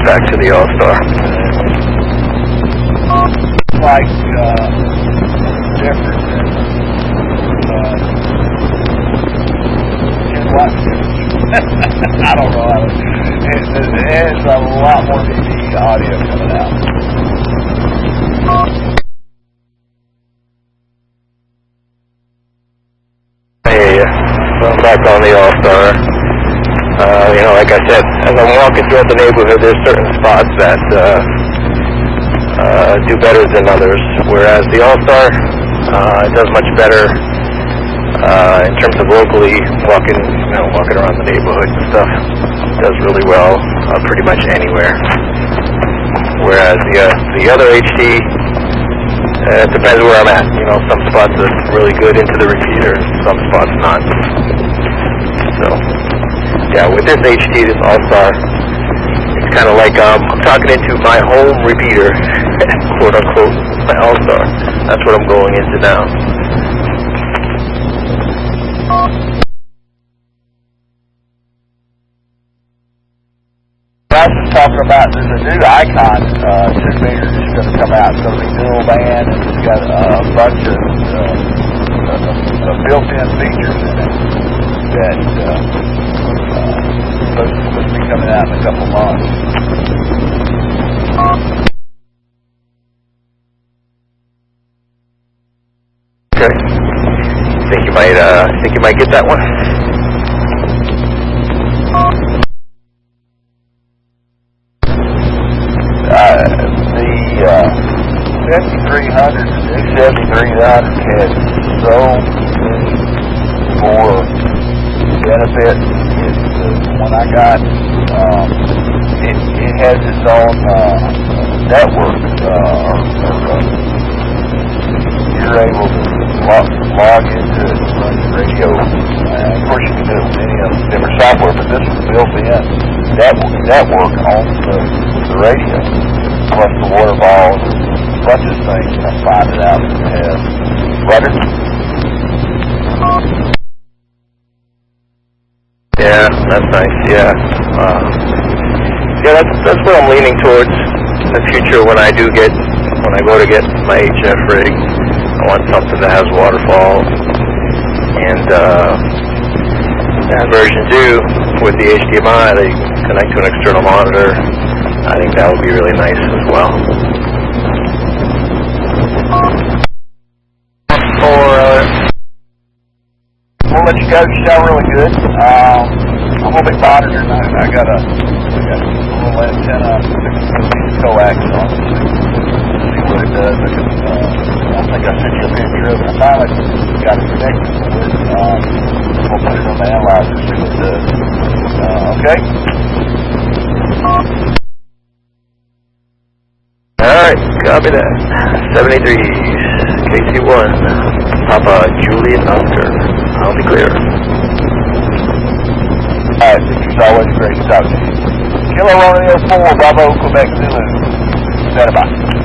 back to the All-Star. Like different than I don't know how to. It's a lot more DV audio coming out. Hey, I'm back on the All-Star. Like I said, as I'm walking throughout the neighborhood, there's certain spots that do better than others, whereas the All-Star does much better in terms of locally walking around the neighborhood and stuff. Does really well pretty much anywhere. Whereas the other HD, it depends where I'm at. Some spots are really good into the repeater, some spots not. So, yeah, with this HD, this All-Star, it's kind of like I'm talking into my home repeater, quote unquote, my All-Star. That's what I'm going into now. I was just talking about there's a new Icon 2 meter that's going to come out. It's going to be dual band, and it's got a bunch of built-in features in it that supposed to be coming out in a couple months. Okay. Think you might get that one? The 7300, the new 7300 has so many more benefits. The one I got, it has its own network. You're able to log into it and run your radio. Of course, you can do it with any of the different software, but this is built in network on the radio, plus the water balls, a bunch of things. I find it out and have butter. Yeah, that's nice. Yeah, that's what I'm leaning towards in the future when I go to get my HF rig. I want something that has waterfall, and version 2 with the HDMI that you can connect to an external monitor. I think that would be really nice as well. We'll let you go. You sound really good. I'm going to be monitoring. I got a little antenna coax on it. See what it does. I think I sent you a picture of it. I finally got it connected to it. We'll put it on the analyzer and see what it does. Okay? Alright, copy that. 73 KC1, Papa Juliet Oscar. I'll be clear. Alright, it's always great to talk to you. Kilo Romeo 4, Bravo, Quebec, Zulu. Stand by.